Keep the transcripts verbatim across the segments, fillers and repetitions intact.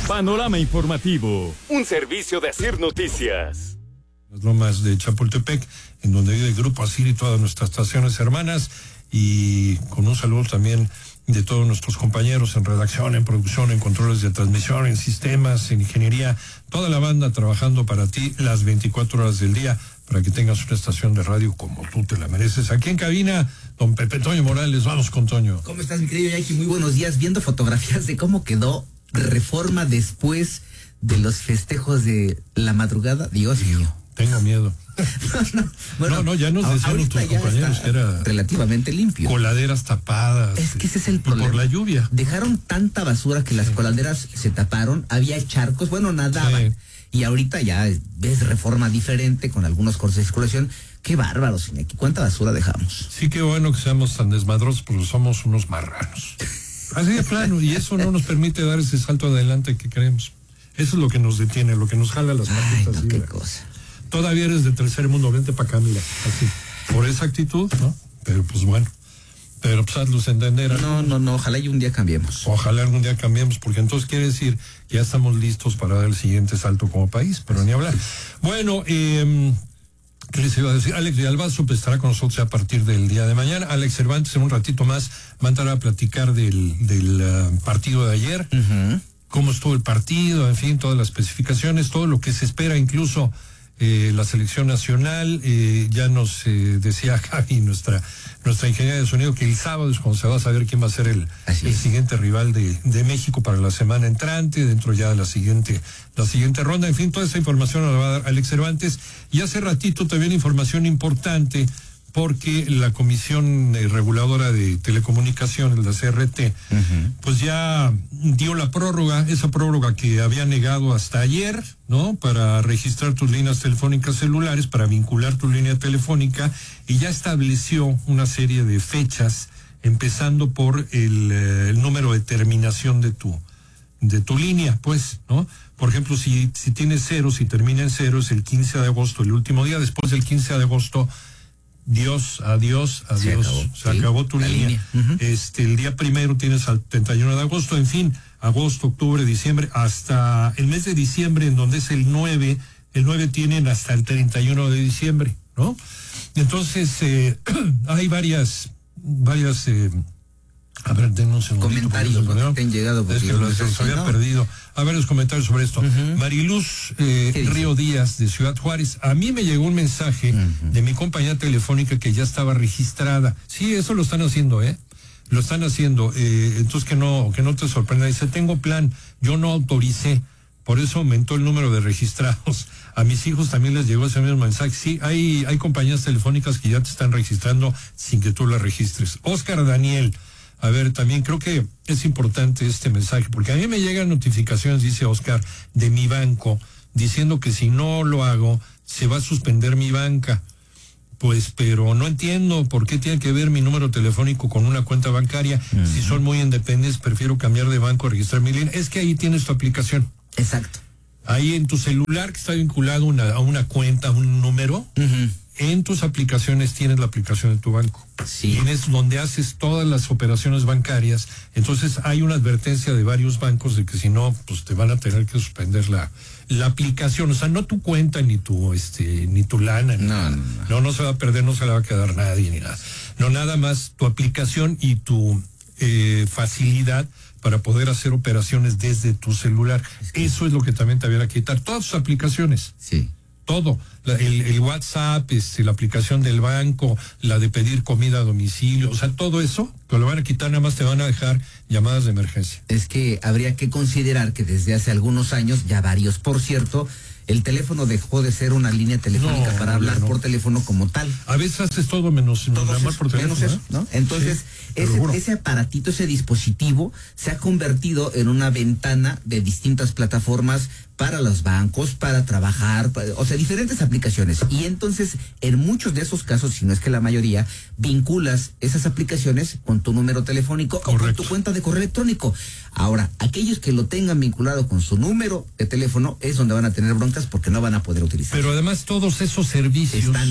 Panorama Informativo, un servicio de Asir Noticias. Las lomas de Chapultepec, en donde vive el Grupo Asir y todas nuestras estaciones hermanas, y con un saludo también de todos nuestros compañeros en redacción, en producción, en controles de transmisión, en sistemas, en ingeniería, toda la banda trabajando para ti las veinticuatro horas del día, para que tengas una estación de radio como tú te la mereces. Aquí en cabina, don Pepe Toño Morales. Vamos con Toño. ¿Cómo estás, mi querido Yaiki? Muy buenos días. Viendo fotografías de cómo quedó Reforma después de los festejos de la madrugada. Dios mío. Tengo miedo. no, no, bueno, no, no, ya nos decían nuestros compañeros que era relativamente limpio. Coladeras tapadas. Es que ese es el problema. Por la lluvia. Dejaron tanta basura que las sí. coladeras se taparon, había charcos, bueno, nadaban. Sí. Y ahorita ya ves Reforma diferente, con algunos cortes de circulación. Qué bárbaro, señor. ¿Cuánta basura dejamos? Sí, qué bueno que seamos tan desmadrosos, porque somos unos marranos. Así de plano, y eso no nos permite dar ese salto adelante que queremos. Eso es lo que nos detiene, lo que nos jala las patitas. Ay, no, qué cosa. Todavía eres de tercer mundo, vente para acá, mira, así. Por esa actitud, ¿no? Pero pues bueno. Pero pues hazlos entender. No, no, no, ojalá y un día cambiemos. Ojalá algún día cambiemos, porque entonces quiere decir que ya estamos listos para dar el siguiente salto como país, pero ni hablar. Bueno, eh, ¿qué les iba a decir? Alex de Albazo pues, estará con nosotros a partir del día de mañana. Alex Cervantes en un ratito más va a entrar a platicar del, del uh, partido de ayer, uh-huh. cómo estuvo el partido, en fin, todas las especificaciones, todo lo que se espera, incluso Eh, la selección nacional. Eh, ya nos eh, decía Javi, nuestra nuestra ingeniera de sonido, que el sábado es cuando se va a saber quién va a ser el, el siguiente rival de, de México para la semana entrante, dentro ya de la siguiente la siguiente ronda. En fin, toda esa información nos la va a dar Alex Cervantes. Y hace ratito también información importante, porque la Comisión Reguladora de Telecomunicaciones, la C R T, uh-huh. pues ya dio la prórroga, esa prórroga que había negado hasta ayer, ¿no? Para registrar tus líneas telefónicas celulares, para vincular tu línea telefónica, y ya estableció una serie de fechas, empezando por el, el número de terminación de tu de tu línea, pues, ¿no? Por ejemplo, si, si tienes cero, si termina en cero, es el quince de agosto, el último día. Después del quince de agosto, Dios, adiós, adiós, se acabó, se acabó tu línea. línea. Uh-huh. Este, el día primero tienes al treinta y uno de agosto, en fin, agosto, octubre, diciembre, hasta el mes de diciembre, en donde es el nueve, el nueve tienen hasta el treinta y uno de diciembre, ¿no? Entonces, eh, hay varias, varias, eh, a ver, denme un segundo. Comentarios ¿no? que han llegado. Es que los, los había no. perdido. A ver los comentarios sobre esto. Uh-huh. Mariluz eh, Río Díaz, de Ciudad Juárez. A mí me llegó un mensaje uh-huh. de mi compañía telefónica que ya estaba registrada. Sí, eso lo están haciendo, ¿eh? Lo están haciendo. Eh, entonces que no, que no te sorprenda. Dice, tengo plan, yo no autoricé. Por eso aumentó el número de registrados. A mis hijos también les llegó ese mismo mensaje. Sí, hay, hay compañías telefónicas que ya te están registrando sin que tú las registres. Oscar Daniel. A ver, también creo que es importante este mensaje, porque a mí me llegan notificaciones, dice Oscar, de mi banco, diciendo que si no lo hago, se va a suspender mi banca. Pues, pero no entiendo por qué tiene que ver mi número telefónico con una cuenta bancaria. Uh-huh. Si son muy independientes, prefiero cambiar de banco, registrar mi línea. Es que ahí tienes tu aplicación. Exacto. Ahí en tu celular, que está vinculado una, a una cuenta, a un número, uh-huh. en tus aplicaciones tienes la aplicación de tu banco. Sí. Tienes donde haces todas las operaciones bancarias. Entonces hay una advertencia de varios bancos de que si no, pues te van a tener que suspender la, la aplicación. O sea, no tu cuenta ni tu este ni tu lana. Ni no, no, no, no. No se va a perder, no se le va a quedar nadie ni nada. No, nada más tu aplicación y tu eh, facilidad para poder hacer operaciones desde tu celular. Es que eso es lo que también te van a quitar. Todas tus aplicaciones. Sí. Todo, la, el, el WhatsApp, este, la aplicación del banco, la de pedir comida a domicilio, o sea, todo eso, te lo van a quitar, nada más te van a dejar llamadas de emergencia. Es que habría que considerar que desde hace algunos años, ya varios por cierto, el teléfono dejó de ser una línea telefónica no, para hablar no. por teléfono como tal. A veces haces todo menos llamar por teléfono. Menos eso, ¿no? Entonces, sí, ese, ese aparatito, ese dispositivo, se ha convertido en una ventana de distintas plataformas para los bancos, para trabajar, para, o sea, diferentes aplicaciones. Y entonces, en muchos de esos casos, si no es que la mayoría, vinculas esas aplicaciones con tu número telefónico Correcto. o con tu cuenta de correo electrónico. Ahora, aquellos que lo tengan vinculado con su número de teléfono es donde van a tener broncas porque no van a poder utilizar. Pero además todos esos servicios están en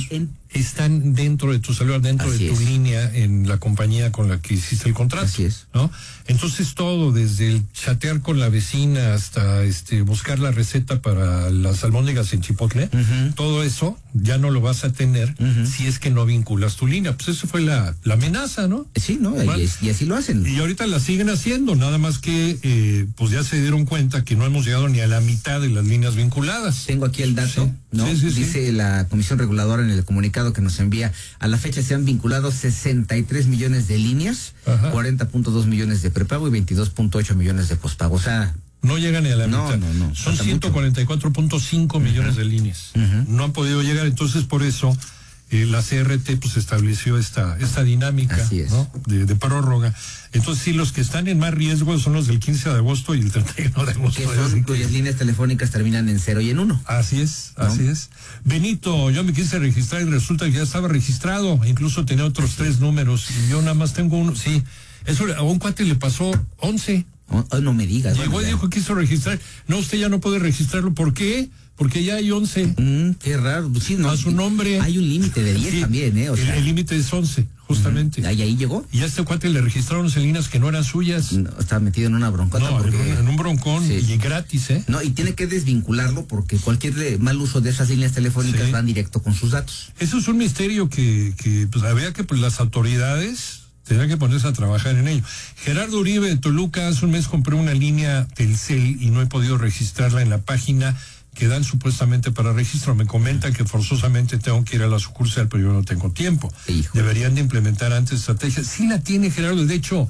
están dentro de tu celular, dentro Así de tu es. línea en la compañía con la que hiciste el contrato. Así es. ¿No? Entonces todo, desde el chatear con la vecina hasta este buscar la receta para las albóndigas en Chipotle, uh-huh. todo eso ya no lo vas a tener uh-huh. si es que no vinculas tu línea. Pues eso fue la, la amenaza, ¿no? Sí, ¿no? Y, es, y así lo hacen. Y ahorita la siguen haciendo, nada más que eh, pues ya se dieron cuenta que no hemos llegado ni a la mitad de las líneas vinculadas. Tengo aquí el dato, sí. ¿no? Sí, sí, Dice sí. la Comisión Reguladora en el comunicado que nos envía, a la fecha se han vinculado sesenta y tres millones de líneas, Ajá. cuarenta punto dos millones de prepago y veintidós punto ocho millones de pospago. O sea, no llegan ni a la no, mitad. No, no, Son ciento cuarenta y cuatro punto cinco uh-huh. millones de líneas. Uh-huh. No han podido llegar, entonces por eso eh, la C R T pues estableció esta esta dinámica, Así es. ¿no? de, de prórroga. Entonces sí, los que están en más riesgo son los del quince de agosto y el treinta y uno de agosto. Que son cuyas líneas telefónicas terminan en cero y en uno. Así es, ¿no? así es. Benito, yo me quise registrar y resulta que ya estaba registrado, incluso tenía otros tres números y yo nada más tengo uno. Sí, eso a un cuate le pasó once. Oh, oh, no me digas. Llegó bueno, y dijo que quiso registrar. No, usted ya no puede registrarlo. ¿Por qué? Porque ya hay once. Mm, qué raro. Sí, no, a su nombre. Hay un límite de diez sí, también, ¿eh? O el, sea, el límite es once, justamente. Uh-huh. ¿Y ahí llegó? Y a este cuate le registraron en líneas que no eran suyas. No, estaba metido en una broncota. No, porque... en, un, en un broncón sí. y gratis, ¿eh? No, y tiene que desvincularlo porque cualquier mal uso de esas líneas telefónicas sí. van directo con sus datos. Eso es un misterio que, que pues había que pues, las autoridades tendrán que ponerse a trabajar en ello. Gerardo Uribe de Toluca, hace un mes compré una línea Telcel y no he podido registrarla en la página que dan supuestamente para registro. Me comentan que forzosamente tengo que ir a la sucursal, pero yo no tengo tiempo. Hijo. Deberían de implementar antes estrategias. Sí la tiene Gerardo, de hecho,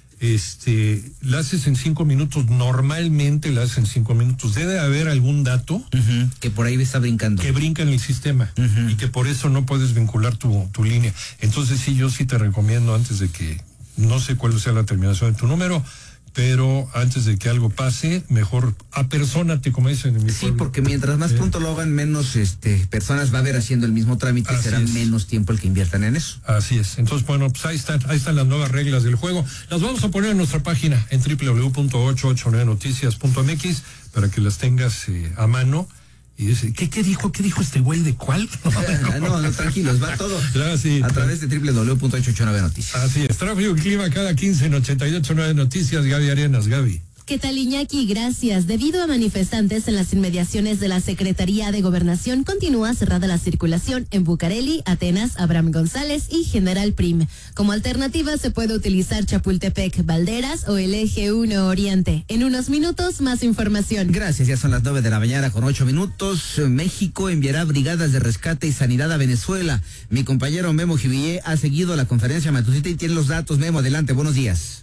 este, la haces en cinco minutos, normalmente la haces en cinco minutos. Debe haber algún dato uh-huh. que por ahí está brincando. Que brinca en el sistema uh-huh. y que por eso no puedes vincular tu, tu línea. Entonces sí, yo sí te recomiendo antes de que, no sé cuál sea la terminación de tu número, pero antes de que algo pase, mejor apersónate, como dicen en mi Sí, pueblo. porque mientras más ¿Sí? pronto lo hagan, menos este personas va a haber haciendo el mismo trámite, Así será es. menos tiempo el que inviertan en eso. Así es. Entonces, bueno, pues ahí están, ahí están las nuevas reglas del juego. Las vamos a poner en nuestra página en doble u doble u doble u punto ochocientos ochenta y nueve noticias punto m x para que las tengas eh, a mano. Y dice, ¿qué, qué dijo? ¿Qué dijo este güey de cuál? no, no, tranquilos, va todo claro, sí, a través de doble u doble u doble u punto ochocientos ochenta y nueve noticias. Así es, tráfico y clima cada quince en ochenta y ocho punto nueve noticias. Gaby Arenas, Gaby. ¿Qué tal, Iñaki? Gracias. Debido a manifestantes en las inmediaciones de la Secretaría de Gobernación, continúa cerrada la circulación en Bucareli, Atenas, Abraham González y General Prim. Como alternativa se puede utilizar Chapultepec, Valderas o el Eje uno Oriente. En unos minutos, más información. Gracias, ya son las nueve de la mañana con ocho minutos. México enviará brigadas de rescate y sanidad a Venezuela. Mi compañero Memo Jivillé ha seguido la conferencia matutina y tiene los datos. Memo, adelante, buenos días.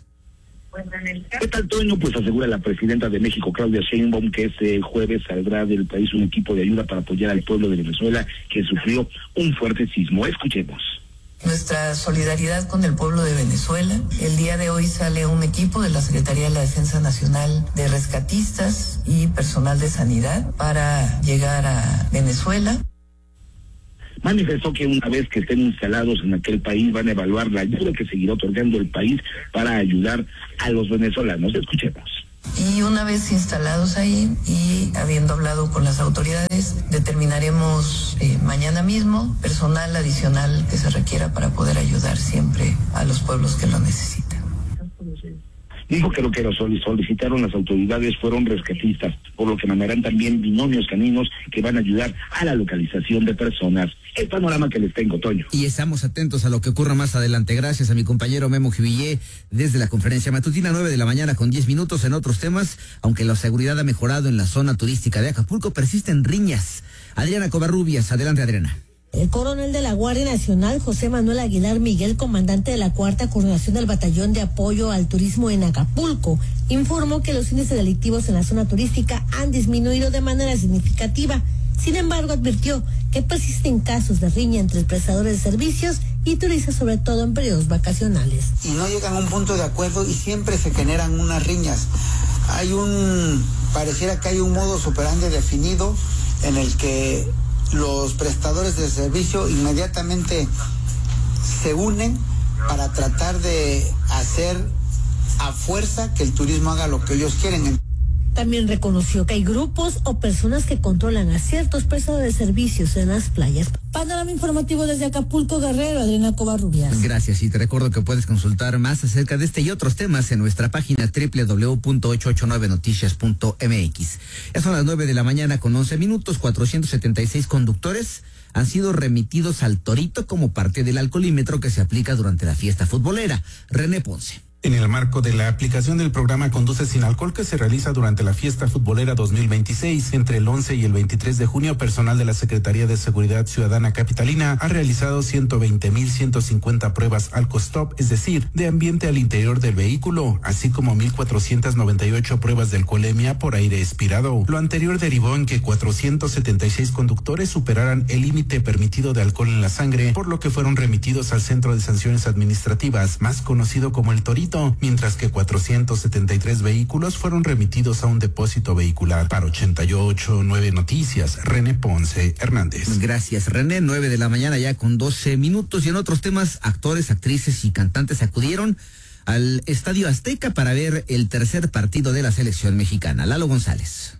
¿Qué tal, Toño? Pues asegura la presidenta de México, Claudia Sheinbaum, que este jueves saldrá del país un equipo de ayuda para apoyar al pueblo de Venezuela que sufrió un fuerte sismo. Escuchemos. Nuestra solidaridad con el pueblo de Venezuela. El día de hoy sale un equipo de la Secretaría de la Defensa Nacional de rescatistas y personal de sanidad para llegar a Venezuela. Manifestó que una vez que estén instalados en aquel país van a evaluar la ayuda que seguirá otorgando el país para ayudar a los venezolanos. Escuchemos. Y una vez instalados ahí y habiendo hablado con las autoridades, determinaremos eh, mañana mismo personal adicional que se requiera para poder ayudar siempre a los pueblos que lo necesitan. Dijo que lo que lo solicitaron las autoridades fueron rescatistas, por lo que mandarán también binomios caninos que van a ayudar a la localización de personas. El panorama que les tengo, Toño. Y estamos atentos a lo que ocurra más adelante. Gracias a mi compañero Memo Jivillé desde la conferencia matutina, nueve de la mañana con diez minutos. En otros temas, aunque la seguridad ha mejorado en la zona turística de Acapulco, persisten riñas. Adriana Covarrubias, adelante, Adriana. El coronel de la Guardia Nacional, José Manuel Aguilar Miguel, comandante de la Cuarta Coordinación del Batallón de Apoyo al Turismo en Acapulco, informó que los índices delictivos en la zona turística han disminuido de manera significativa. Sin embargo, advirtió que persisten casos de riña entre prestadores de servicios y turistas, sobre todo en periodos vacacionales. Y no llegan a un punto de acuerdo y siempre se generan unas riñas. Hay un, pareciera que hay un modus operandi definido en el que los prestadores de servicio inmediatamente se unen para tratar de hacer a fuerza que el turismo haga lo que ellos quieren. También reconoció que hay grupos o personas que controlan a ciertos prestadores de servicios en las playas. Panorama informativo desde Acapulco, Guerrero, Adriana Covarrubias. Gracias, y te recuerdo que puedes consultar más acerca de este y otros temas en nuestra página doble u doble u doble u punto ocho ocho nueve noticias punto m x. Ya son las nueve de la mañana con once minutos. cuatrocientos setenta y seis conductores han sido remitidos al Torito como parte del alcoholímetro que se aplica durante la fiesta futbolera. René Ponce. En el marco de la aplicación del programa Conduce sin Alcohol que se realiza durante la Fiesta Futbolera dos mil veintiséis, entre el once y el veintitrés de junio, personal de la Secretaría de Seguridad Ciudadana Capitalina ha realizado ciento veinte mil ciento cincuenta pruebas Alcostop, es decir, de ambiente al interior del vehículo, así como mil cuatrocientas noventa y ocho pruebas de alcoholemia por aire expirado. Lo anterior derivó en que cuatrocientos setenta y seis conductores superaran el límite permitido de alcohol en la sangre, por lo que fueron remitidos al Centro de Sanciones Administrativas, más conocido como el Torito, mientras que cuatrocientos setenta y tres vehículos fueron remitidos a un depósito vehicular. Para ochenta y ocho punto nueve Noticias, René Ponce Hernández. Gracias, René. nueve de la mañana ya con doce minutos. Y en otros temas, actores, actrices y cantantes acudieron al Estadio Azteca para ver el tercer partido de la selección mexicana. Lalo González.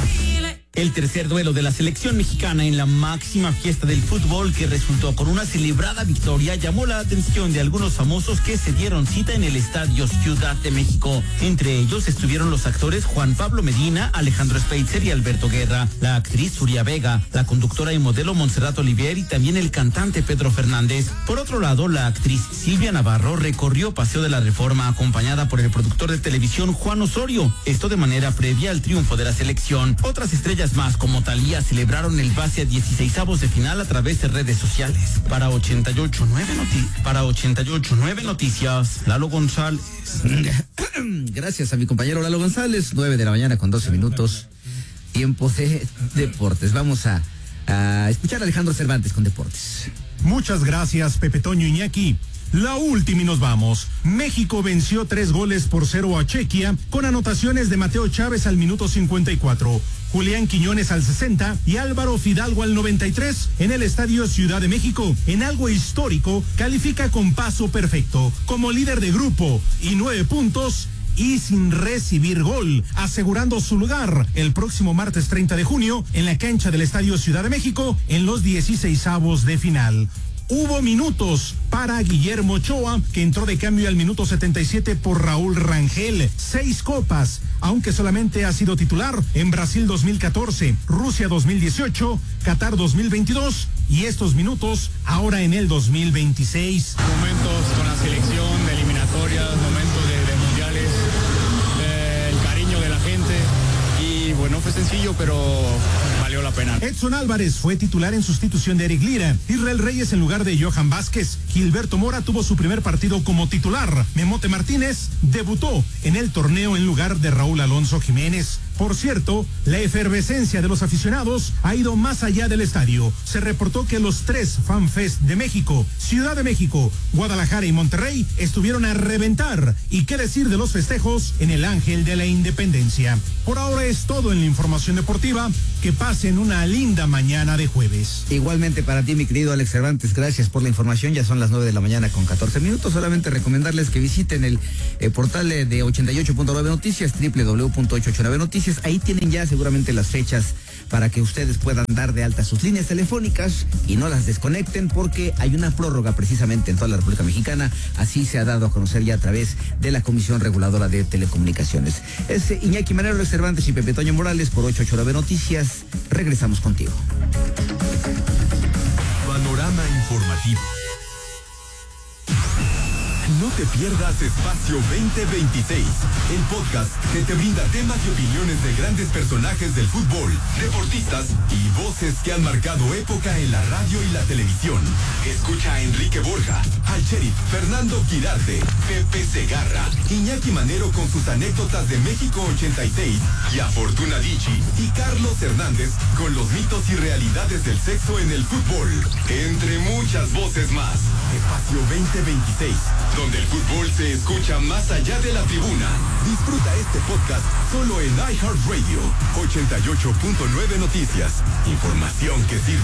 El tercer duelo de la selección mexicana en la máxima fiesta del fútbol, que resultó con una celebrada victoria, llamó la atención de algunos famosos que se dieron cita en el Estadio Ciudad de México. Entre ellos estuvieron los actores Juan Pablo Medina, Alejandro Speitzer y Alberto Guerra, la actriz Surya Vega, la conductora y modelo Montserrat Olivier y también el cantante Pedro Fernández. Por otro lado, la actriz Silvia Navarro recorrió Paseo de la Reforma acompañada por el productor de televisión Juan Osorio, esto de manera previa al triunfo de la selección. Otras estrellas más como Thalía celebraron el pase a dieciseisavos de final a través de redes sociales. Para ochenta y ocho punto nueve noti- para ochenta y ocho punto nueve Noticias, Lalo González. Gracias a mi compañero Lalo González. nueve de la mañana con doce minutos. Tiempo de deportes. Vamos a, a escuchar a Alejandro Cervantes con deportes. Muchas gracias, Pepe Toño, Iñaki. La última y nos vamos. México venció tres goles por cero a Chequia con anotaciones de Mateo Chávez al minuto cincuenta y cuatro, Julián Quiñones al sesenta y Álvaro Fidalgo al noventa y tres en el Estadio Ciudad de México. En algo histórico, califica con paso perfecto como líder de grupo y nueve puntos y sin recibir gol, asegurando su lugar el próximo martes treinta de junio en la cancha del Estadio Ciudad de México en los dieciseisavos de final. Hubo minutos para Guillermo Ochoa, que entró de cambio al minuto setenta y siete por Raúl Rangel. Seis copas, aunque solamente ha sido titular en Brasil dos mil catorce, Rusia dos mil dieciocho, Qatar dos mil veintidós y estos minutos ahora en el dos mil veintiséis. Momentos con la selección, de eliminatorias, momentos de, de mundiales, eh, el cariño de la gente. Y bueno, fue sencillo, pero valió la pena. Edson Álvarez fue titular en sustitución de Eric Lira. Israel Reyes en lugar de Johan Vázquez. Gilberto Mora tuvo su primer partido como titular. Memote Martínez debutó en el torneo en lugar de Raúl Alonso Jiménez. Por cierto, la efervescencia de los aficionados ha ido más allá del estadio. Se reportó que los tres FanFest de México, Ciudad de México, Guadalajara y Monterrey estuvieron a reventar. Y qué decir de los festejos en el Ángel de la Independencia. Por ahora es todo en la información deportiva. Que pasen una linda mañana de jueves. Igualmente para ti, mi querido Alex Cervantes, gracias por la información. Ya son las nueve de la mañana con catorce minutos. Solamente recomendarles que visiten el eh, portal de ochenta y ocho punto nueve Noticias, doble u doble u doble u punto ochocientos ochenta y nueve Noticias. Ahí tienen ya seguramente las fechas para que ustedes puedan dar de alta sus líneas telefónicas y no las desconecten, porque hay una prórroga precisamente en toda la República Mexicana. Así se ha dado a conocer ya a través de la Comisión Reguladora de Telecomunicaciones. Es Iñaki Manero, Alex Cervantes y Pepe Toño Morales por ochocientos ochenta y nueve Noticias. Regresamos contigo. Panorama informativo. No te pierdas Espacio veinte veintiséis, el podcast que te brinda temas y opiniones de grandes personajes del fútbol, deportistas y voces que han marcado época en la radio y la televisión. Escucha a Enrique Borja, al Sheriff Fernando Quirarte, Pepe Segarra, Iñaki Manero con sus anécdotas de México ochenta y seis y a Fortuna Dicci y Carlos Hernández con los mitos y realidades del sexo en el fútbol, entre muchas voces más. Espacio veinte veintiséis, donde el fútbol se escucha más allá de la tribuna. Disfruta este podcast solo en iHeartRadio. ochenta y ocho punto nueve Noticias. Información que sirve.